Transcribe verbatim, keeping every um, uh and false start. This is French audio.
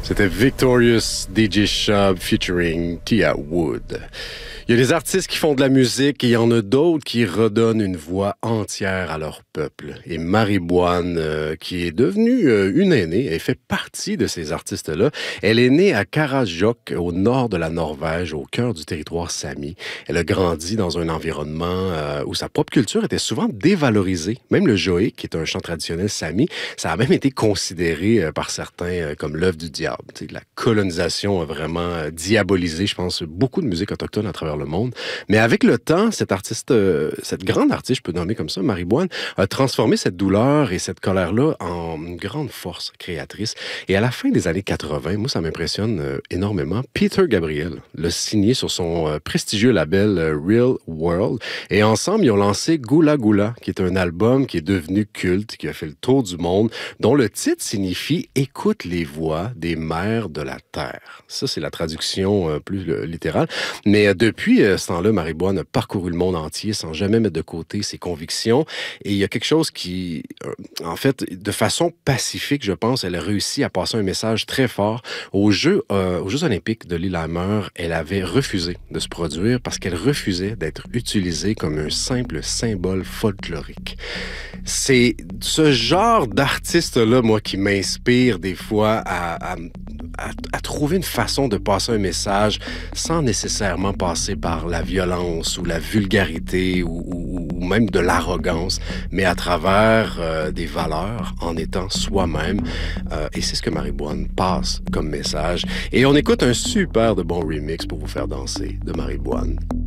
C'était Victorious D J Shub featuring Tia Wood. Il y a des artistes qui font de la musique et il y en a d'autres qui redonnent une voix entière à leur peuple. Et Mariboine, euh, qui est devenue euh, une aînée, elle fait partie de ces artistes-là. Elle est née à Karasjok, au nord de la Norvège, au cœur du territoire sami. Elle a grandi dans un environnement euh, où sa propre culture était souvent dévalorisée. Même le joé, qui est un chant traditionnel sami, ça a même été considéré euh, par certains euh, comme l'œuvre du diable. Tu sais, la colonisation a vraiment euh, diabolisé, je pense, beaucoup de musique autochtone à travers le monde. Mais avec le temps, cette artiste, euh, cette grande artiste, je peux nommer comme ça, Mariboine, a transformé cette douleur et cette colère-là en une grande force créatrice. Et à la fin des années quatre-vingt, moi, ça m'impressionne euh, énormément. Peter Gabriel l'a signé sur son euh, prestigieux label euh, Real World. Et ensemble, ils ont lancé Gula Gula, qui est un album qui est devenu culte, qui a fait le tour du monde, dont le titre signifie « Écoute les voix des mères de la terre ». Ça, c'est la traduction euh, plus euh, littérale. Mais euh, depuis Depuis ce temps-là, Mariboine a parcouru le monde entier sans jamais mettre de côté ses convictions. Et il y a quelque chose qui, en fait, de façon pacifique, je pense, elle a réussi à passer un message très fort. Aux Jeux, euh, aux Jeux olympiques de Lillehammer, elle avait refusé de se produire parce qu'elle refusait d'être utilisée comme un simple symbole folklorique. C'est ce genre d'artiste-là, moi, qui m'inspire des fois à, à, à, à trouver une façon de passer un message sans nécessairement passer par la violence ou la vulgarité ou, ou, ou même de l'arrogance, mais à travers euh, des valeurs, en étant soi-même. Euh, et c'est ce que Mariboine passe comme message. Et on écoute un super de bon remix pour vous faire danser de Mariboine.